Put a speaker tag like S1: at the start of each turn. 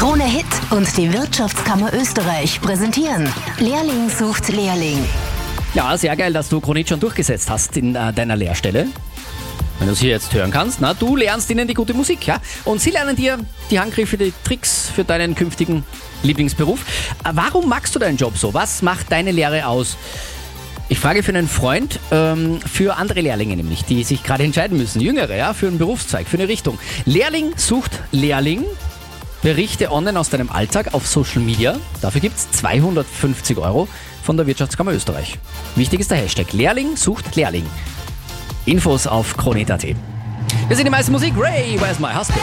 S1: Krone Hit und die Wirtschaftskammer Österreich präsentieren Lehrling sucht Lehrling.
S2: Ja, sehr geil, dass du Krone Hit schon durchgesetzt hast in deiner Lehrstelle. Wenn du es hier jetzt hören kannst, du lernst ihnen die gute Musik, ja? Und sie lernen dir die Handgriffe, die Tricks für deinen künftigen Lieblingsberuf. Warum magst du deinen Job so? Was macht deine Lehre aus? Ich frage für einen Freund, für andere Lehrlinge nämlich, die sich gerade entscheiden müssen, Jüngere, ja, für einen Berufszweig, für eine Richtung. Lehrling sucht Lehrling. Berichte online aus deinem Alltag auf Social Media. Dafür gibt es 250 € von der Wirtschaftskammer Österreich. Wichtig ist der Hashtag Lehrling sucht Lehrling. Infos auf kronehit.at. Wir sind die meiste Musik. Ray, where's my husband?